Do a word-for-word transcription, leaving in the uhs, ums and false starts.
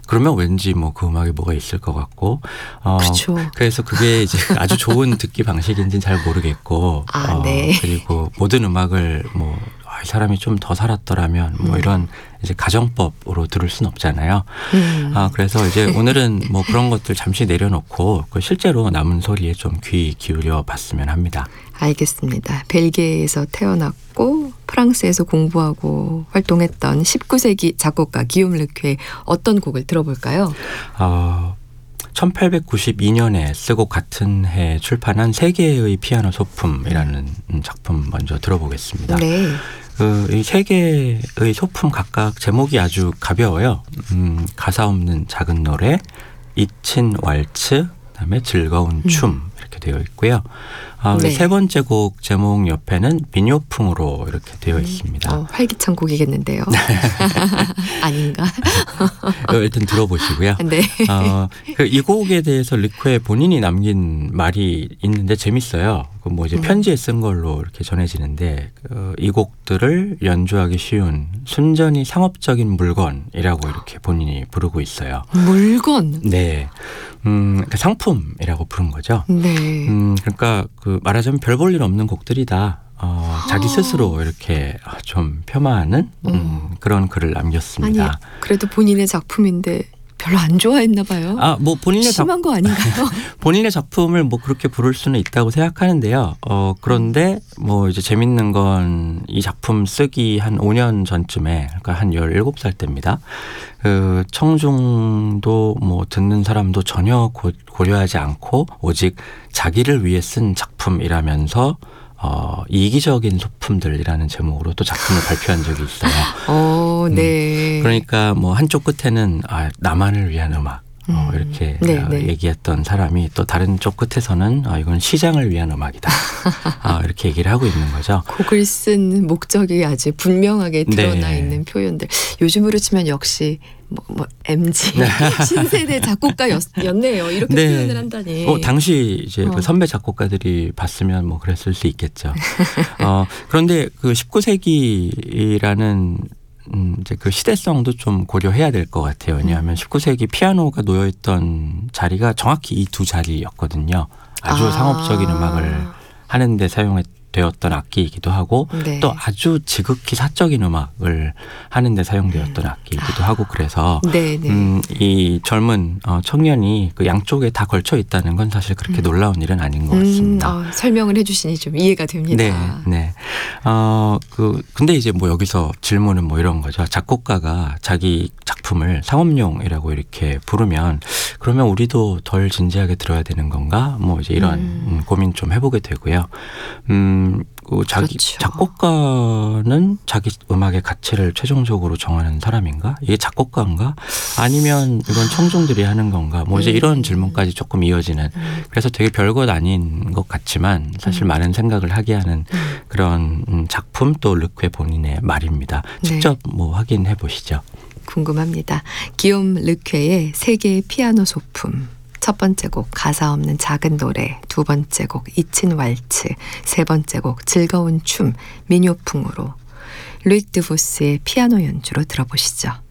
그러면 왠지 뭐 그 음악에 뭐가 있을 것 같고. 어, 그렇죠. 그래서 그게 이제 아주 좋은 듣기 방식인지는 잘 모르겠고. 아, 어, 네. 그리고 모든 음악을 뭐 이 사람이 좀 더 살았더라면 뭐 음. 이런 이제 가정법으로 들을 수는 없잖아요. 음. 아, 그래서 이제 오늘은 뭐 그런 것들 잠시 내려놓고 그 실제로 남은 소리에 좀 귀 기울여 봤으면 합니다. 알겠습니다. 벨기에에서 태어났고 프랑스에서 공부하고 활동했던 십구 세기 작곡가 기욤 르쾌의 어떤 곡을 들어볼까요? 어, 천팔백구십이 년에 쓰고 같은 해 출판한 세계의 피아노 소품이라는 작품 먼저 들어보겠습니다. 네. 그 이 세 개의 소품 각각 제목이 아주 가벼워요. 음, 가사 없는 작은 노래, 잊힌 왈츠, 그다음에 즐거운 춤 이렇게 되어 있고요. 아, 네. 세 번째 곡 제목 옆에는 민요풍으로 이렇게 되어 있습니다. 어, 활기찬 곡이겠는데요. 아닌가? 일단 들어보시고요. 네. 어, 그 이 곡에 대해서 르쾌 본인이 남긴 말이 있는데 재밌어요. 그 뭐 이제 편지에 쓴 걸로 이렇게 전해지는데 그 이 곡들을 연주하기 쉬운 순전히 상업적인 물건이라고 이렇게 본인이 부르고 있어요. 물건. 네, 음, 그 상품이라고 부른 거죠. 네. 음, 그러니까 그 말하자면 별 볼 일 없는 곡들이다. 어, 자기 스스로 이렇게 좀 폄하하는 음, 그런 글을 남겼습니다. 아니, 그래도 본인의 작품인데 별로 안 좋아했나 봐요. 아, 뭐 본인의 작, 심한 거 아닌가요? 본인의 작품을 뭐 그렇게 부를 수는 있다고 생각하는데요. 어, 그런데 뭐 이제 재밌는 건 이 작품 쓰기 한 오 년 전쯤에, 그러니까 한 열일곱 살 때입니다. 그 청중도 뭐 듣는 사람도 전혀 고, 고려하지 않고 오직 자기를 위해 쓴 작품이라면서 어, 이기적인 소품들이라는 제목으로 또 작품을 발표한 적이 있어요. 어, 네. 음, 그러니까 뭐 한쪽 끝에는 아, 나만을 위한 음악 어, 음. 이렇게 네, 어, 네. 얘기했던 사람이 또 다른 쪽 끝에서는 아, 이건 시장을 위한 음악이다. 아, 이렇게 얘기를 하고 있는 거죠. 곡을 쓴 목적이 아주 분명하게 드러나 네. 있는 표현들. 요즘으로 치면 역시 뭐, 뭐 엠지 신세대 작곡가였네요. 이렇게 네. 표현을 한다니. 어, 당시 이제 어. 그 선배 작곡가들이 봤으면 뭐 그랬을 수 있겠죠. 어, 그런데 그 십구 세기라는 음, 이제 그 시대성도 좀 고려해야 될 것 같아요. 왜냐하면 십구 세기 피아노가 놓여있던 자리가 정확히 이 두 자리였거든요. 아주 아. 상업적인 음악을 하는데 사용되었던 악기이기도 하고 네. 또 아주 지극히 사적인 음악을 하는데 사용되었던 악기이기도 하고 그래서 네, 네. 음, 이 젊은 어, 청년이 그 양쪽에 다 걸쳐 있다는 건 사실 그렇게 음. 놀라운 일은 아닌 것 음, 같습니다. 어, 설명을 해주시니 좀 이해가 됩니다. 네, 네. 어, 그, 근데 이제 뭐 여기서 질문은 뭐 이런 거죠. 작곡가가 자기 작품을 상업용이라고 이렇게 부르면 그러면 우리도 덜 진지하게 들어야 되는 건가? 뭐 이제 이런 음. 음, 고민 좀 해보게 되고요. 음, 그 자기 그렇죠. 작곡가는 자기 음악의 가치를 최종적으로 정하는 사람인가? 이게 작곡가인가? 아니면 이건 청중들이 하는 건가? 뭐 이제 음. 이런 질문까지 조금 이어지는. 음. 그래서 되게 별것 아닌 것 같지만 사실 음. 많은 생각을 하게 하는 음. 그런 음, 작품 또 르쾌 본인의 말입니다. 직접 뭐 확인해 보시죠. 궁금합니다. 기욤 르쾌의 세계의 피아노 소품. 첫 번째 곡 가사 없는 작은 노래, 두 번째 곡 잊힌 왈츠, 세 번째 곡 즐거운 춤, 민요풍으로 루익 드보스의 피아노 연주로 들어보시죠.